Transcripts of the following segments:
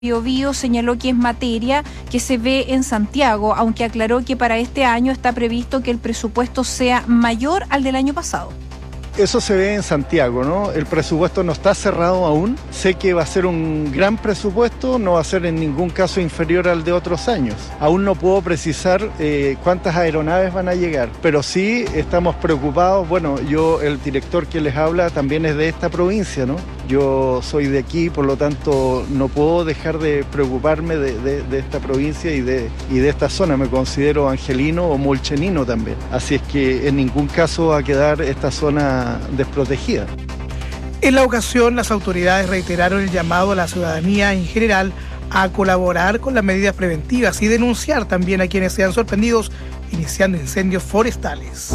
Biobío señaló que es materia que se ve en Santiago, aunque aclaró que para este año está previsto que el presupuesto sea mayor al del año pasado. Eso se ve en Santiago, ¿no? El presupuesto no está cerrado aún. Sé que va a ser un gran presupuesto, no va a ser en ningún caso inferior al de otros años. Aún no puedo precisar cuántas aeronaves van a llegar, pero sí estamos preocupados. Bueno, el director que les habla también es de esta provincia, ¿no? Yo soy de aquí, por lo tanto no puedo dejar de preocuparme de esta provincia y de esta zona. Me considero angelino o molchenino también. Así es que en ningún caso va a quedar esta zona desprotegida. En la ocasión, las autoridades reiteraron el llamado a la ciudadanía en general a colaborar con las medidas preventivas y denunciar también a quienes sean sorprendidos iniciando incendios forestales.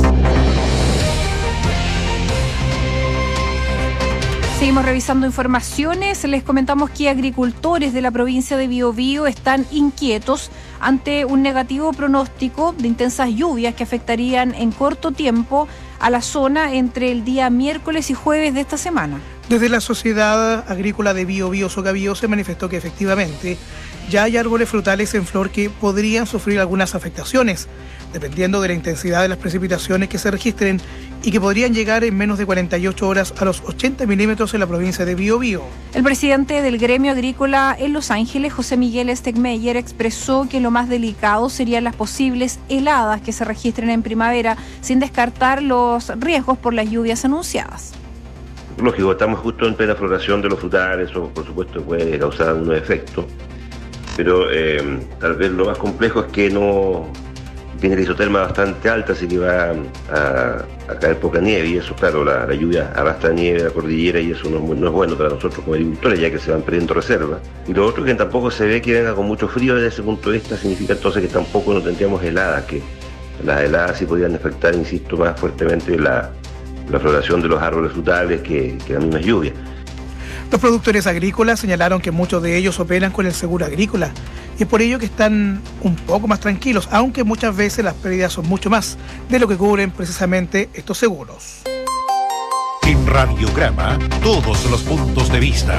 Seguimos revisando informaciones. Les comentamos que agricultores de la provincia de Biobío están inquietos ante un negativo pronóstico de intensas lluvias que afectarían en corto tiempo a la zona entre el día miércoles y jueves de esta semana. Desde la Sociedad Agrícola de Biobío Socabío se manifestó que efectivamente ya hay árboles frutales en flor que podrían sufrir algunas afectaciones, dependiendo de la intensidad de las precipitaciones que se registren y que podrían llegar en menos de 48 horas a los 80 milímetros en la provincia de Biobío. El presidente del gremio agrícola en Los Ángeles, José Miguel Stegmeyer, expresó que lo más delicado serían las posibles heladas que se registren en primavera, sin descartar los riesgos por las lluvias anunciadas. Lógico, estamos justo en plena floración de los frutales, eso por supuesto puede causar unos efectos, pero tal vez lo más complejo es que no tiene la isoterma bastante alta, así que va a caer poca nieve, y eso, claro, la lluvia arrastra nieve a la cordillera y eso no es bueno para nosotros como agricultores, ya que se van perdiendo reservas. Y lo otro que tampoco se ve que venga con mucho frío desde ese punto de vista, significa entonces que tampoco no tendríamos heladas, que las heladas sí podrían afectar, insisto, más fuertemente la floración de los árboles frutales que la misma lluvia. Los productores agrícolas señalaron que muchos de ellos operan con el seguro agrícola y es por ello que están un poco más tranquilos, aunque muchas veces las pérdidas son mucho más de lo que cubren precisamente estos seguros. En Radiograma, todos los puntos de vista.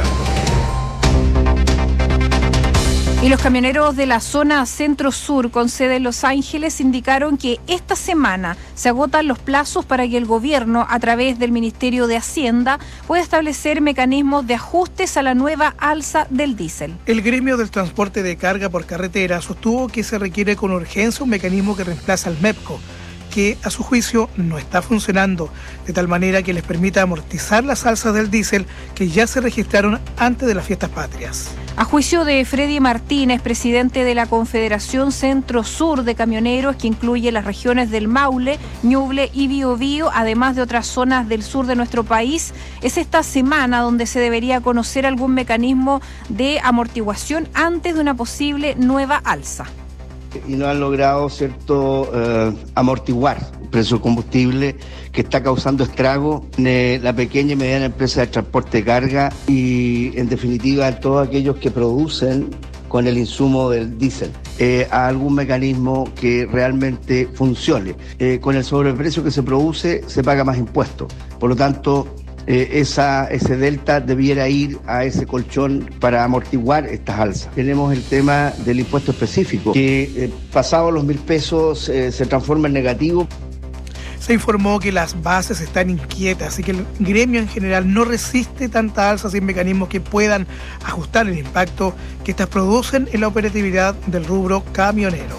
Y los camioneros de la zona centro-sur con sede en Los Ángeles indicaron que esta semana se agotan los plazos para que el gobierno, a través del Ministerio de Hacienda, pueda establecer mecanismos de ajustes a la nueva alza del diésel. El gremio del transporte de carga por carretera sostuvo que se requiere con urgencia un mecanismo que reemplaza al MEPCO, que a su juicio no está funcionando, de tal manera que les permita amortizar las alzas del diésel que ya se registraron antes de las fiestas patrias. A juicio de Freddy Martínez, presidente de la Confederación Centro-Sur de Camioneros, que incluye las regiones del Maule, Ñuble y Biobío, además de otras zonas del sur de nuestro país, es esta semana donde se debería conocer algún mecanismo de amortiguación antes de una posible nueva alza. Y no han logrado, amortiguar el precio del combustible que está causando estrago en la pequeña y mediana empresa de transporte de carga y, en definitiva, a todos aquellos que producen con el insumo del diésel, a algún mecanismo que realmente funcione. Con el sobreprecio que se produce se paga más impuestos, por lo tanto ese delta debiera ir a ese colchón para amortiguar estas alzas. Tenemos el tema del impuesto específico, que pasado los 1.000 pesos se transforma en negativo. Se informó que las bases están inquietas y que el gremio en general no resiste tanta alza sin mecanismos que puedan ajustar el impacto que estas producen en la operatividad del rubro camionero.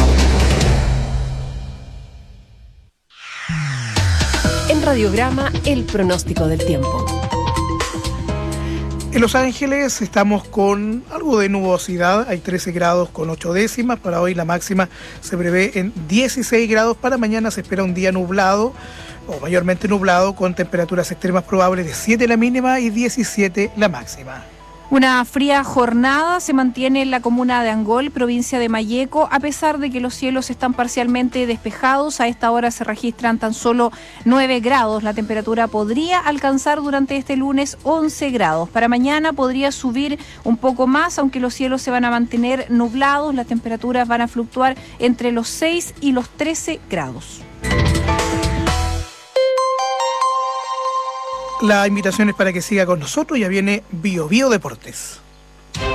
En Radiograma, el pronóstico del tiempo. En Los Ángeles estamos con algo de nubosidad, hay 13 grados con 8 décimas, para hoy la máxima se prevé en 16 grados, para mañana se espera un día nublado o mayormente nublado con temperaturas extremas probables de 7 la mínima y 17 la máxima. Una fría jornada se mantiene en la comuna de Angol, provincia de Malleco, a pesar de que los cielos están parcialmente despejados. A esta hora se registran tan solo 9 grados. La temperatura podría alcanzar durante este lunes 11 grados. Para mañana podría subir un poco más, aunque los cielos se van a mantener nublados. Las temperaturas van a fluctuar entre los 6 y los 13 grados. La invitación es para que siga con nosotros. Ya viene Biobío Deportes.